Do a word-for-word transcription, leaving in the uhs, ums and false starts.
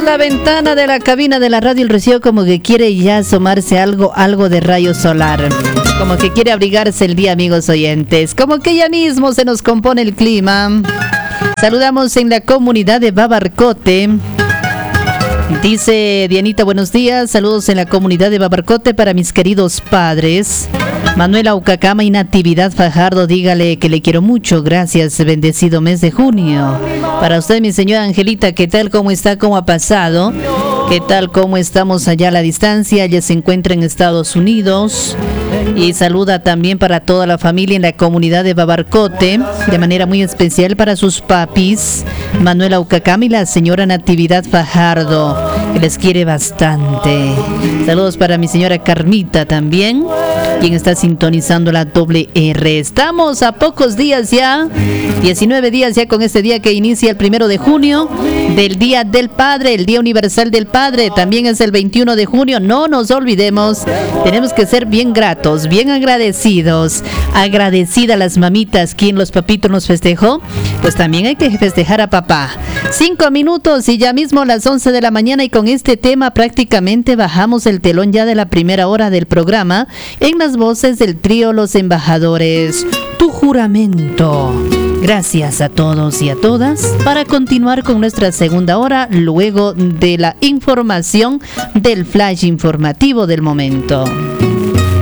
la ventana de la cabina de la radio El Rocío como que quiere ya asomarse algo, algo de rayo solar. Como que quiere abrigarse el día, amigos oyentes. Como que ya mismo se nos compone el clima. Saludamos en la comunidad de Babarcote. Dice Dianita, buenos días. Saludos en la comunidad de Babarcote para mis queridos padres. Manuela Ucacama y Natividad Fajardo, dígale que le quiero mucho. Gracias, bendecido mes de junio. Para usted, mi señora Angelita, ¿qué tal? ¿Cómo está? ¿Cómo ha pasado? ¿Qué tal? ¿Cómo estamos allá a la distancia? Ella se encuentra en Estados Unidos. Y saluda también para toda la familia en la comunidad de Babarcote, de manera muy especial para sus papis, Manuela Ucacama y la señora Natividad Fajardo, que les quiere bastante. Saludos para mi señora Carmita también, quien está sintonizando la doble R. Estamos a pocos días ya, diecinueve días ya con este día que inicia el primero de junio, del Día del Padre, el Día Universal del Padre. También es el veintiuno de junio, no nos olvidemos, tenemos que ser bien gratos, bien agradecidos. Agradecida a las mamitas, quien los papitos nos festejó, pues también hay que festejar a papá. Cinco minutos y ya mismo las once de la mañana, y con este tema prácticamente bajamos el telón ya de la primera hora del programa en las voces del trío Los Embajadores. Tu juramento. Gracias a todos y a todas para continuar con nuestra segunda hora luego de la información del flash informativo del momento.